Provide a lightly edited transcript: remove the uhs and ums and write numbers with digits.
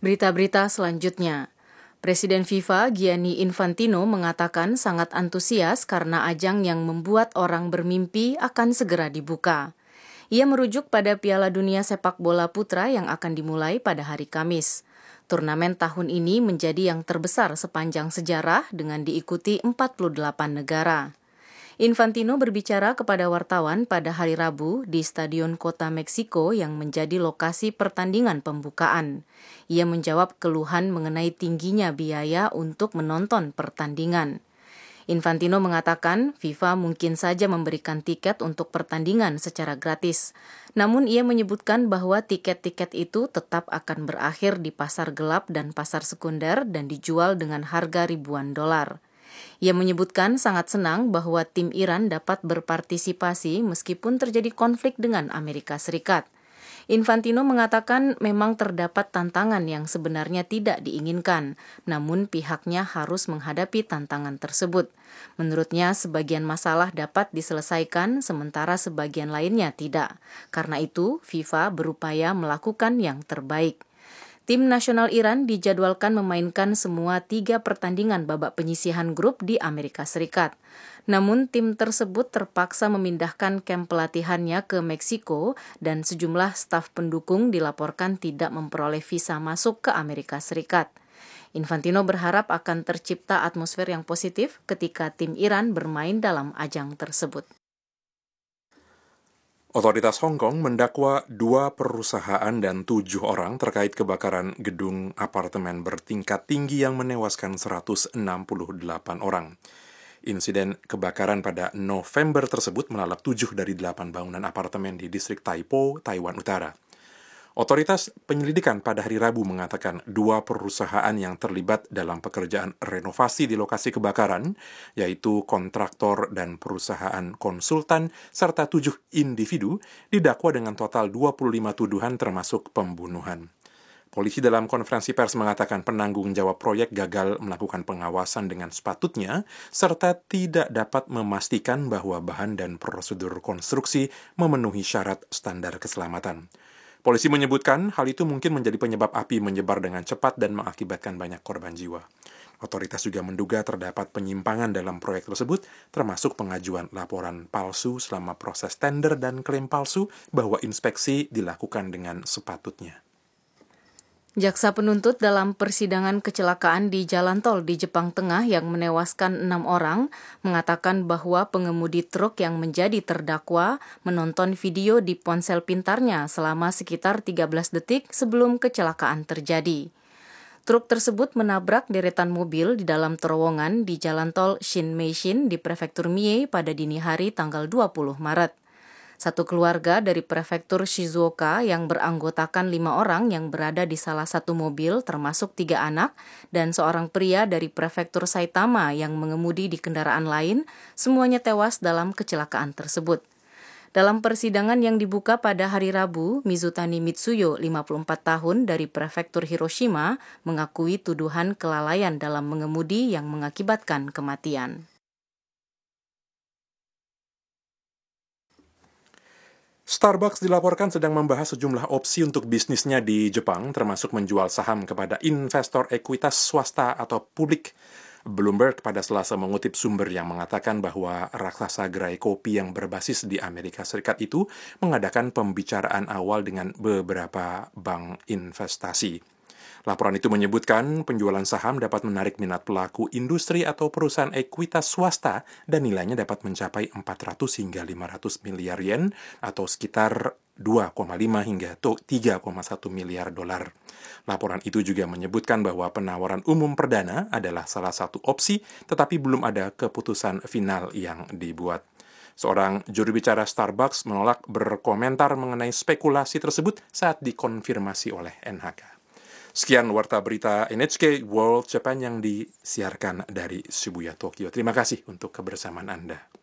Berita-berita selanjutnya. Presiden FIFA Gianni Infantino mengatakan sangat antusias karena ajang yang membuat orang bermimpi akan segera dibuka. Ia merujuk pada Piala Dunia Sepak Bola Putra yang akan dimulai pada hari Kamis. Turnamen tahun ini menjadi yang terbesar sepanjang sejarah dengan diikuti 48 negara. Infantino berbicara kepada wartawan pada hari Rabu di Stadion Kota Meksiko yang menjadi lokasi pertandingan pembukaan. Ia menjawab keluhan mengenai tingginya biaya untuk menonton pertandingan. Infantino mengatakan FIFA mungkin saja memberikan tiket untuk pertandingan secara gratis. Namun ia menyebutkan bahwa tiket-tiket itu tetap akan berakhir di pasar gelap dan pasar sekunder dan dijual dengan harga ribuan dolar. Ia menyebutkan sangat senang bahwa tim Iran dapat berpartisipasi meskipun terjadi konflik dengan Amerika Serikat. Infantino mengatakan memang terdapat tantangan yang sebenarnya tidak diinginkan, namun pihaknya harus menghadapi tantangan tersebut. Menurutnya, sebagian masalah dapat diselesaikan, sementara sebagian lainnya tidak. Karena itu, FIFA berupaya melakukan yang terbaik. Tim nasional Iran dijadwalkan memainkan semua 3 pertandingan babak penyisihan grup di Amerika Serikat. Namun tim tersebut terpaksa memindahkan kamp pelatihannya ke Meksiko dan sejumlah staf pendukung dilaporkan tidak memperoleh visa masuk ke Amerika Serikat. Infantino berharap akan tercipta atmosfer yang positif ketika tim Iran bermain dalam ajang tersebut. Otoritas Hong Kong mendakwa 2 perusahaan dan 7 orang terkait kebakaran gedung apartemen bertingkat tinggi yang menewaskan 168 orang. Insiden kebakaran pada November tersebut melalap 7 dari 8 bangunan apartemen di distrik Tai Po, Taiwan Utara. Otoritas penyelidikan pada hari Rabu mengatakan 2 perusahaan yang terlibat dalam pekerjaan renovasi di lokasi kebakaran, yaitu kontraktor dan perusahaan konsultan, serta 7 individu, didakwa dengan total 25 tuduhan termasuk pembunuhan. Polisi dalam konferensi pers mengatakan penanggung jawab proyek gagal melakukan pengawasan dengan sepatutnya, serta tidak dapat memastikan bahwa bahan dan prosedur konstruksi memenuhi syarat standar keselamatan. Polisi menyebutkan hal itu mungkin menjadi penyebab api menyebar dengan cepat dan mengakibatkan banyak korban jiwa. Otoritas juga menduga terdapat penyimpangan dalam proyek tersebut, termasuk pengajuan laporan palsu selama proses tender dan klaim palsu bahwa inspeksi dilakukan dengan sepatutnya. Jaksa penuntut dalam persidangan kecelakaan di jalan tol di Jepang Tengah yang menewaskan 6 orang mengatakan bahwa pengemudi truk yang menjadi terdakwa menonton video di ponsel pintarnya selama sekitar 13 detik sebelum kecelakaan terjadi. Truk tersebut menabrak deretan mobil di dalam terowongan di jalan tol Shinmeishin di Prefektur Mie pada dini hari tanggal 20 Maret. Satu keluarga dari prefektur Shizuoka yang beranggotakan 5 orang yang berada di salah satu mobil termasuk 3 anak dan seorang pria dari prefektur Saitama yang mengemudi di kendaraan lain, semuanya tewas dalam kecelakaan tersebut. Dalam persidangan yang dibuka pada hari Rabu, Mizutani Mitsuyo, 54 tahun dari prefektur Hiroshima, mengakui tuduhan kelalaian dalam mengemudi yang mengakibatkan kematian. Starbucks dilaporkan sedang membahas sejumlah opsi untuk bisnisnya di Jepang, termasuk menjual saham kepada investor ekuitas swasta atau publik. Bloomberg pada Selasa mengutip sumber yang mengatakan bahwa raksasa gerai kopi yang berbasis di Amerika Serikat itu mengadakan pembicaraan awal dengan beberapa bank investasi. Laporan itu menyebutkan penjualan saham dapat menarik minat pelaku industri atau perusahaan ekuitas swasta dan nilainya dapat mencapai 400 hingga 500 miliar yen atau sekitar 2,5 hingga 3,1 miliar dolar. Laporan itu juga menyebutkan bahwa penawaran umum perdana adalah salah satu opsi, tetapi belum ada keputusan final yang dibuat. Seorang juru bicara Starbucks menolak berkomentar mengenai spekulasi tersebut saat dikonfirmasi oleh NHK. Sekian warta berita NHK World Japan yang disiarkan dari Shibuya, Tokyo. Terima kasih untuk kebersamaan Anda.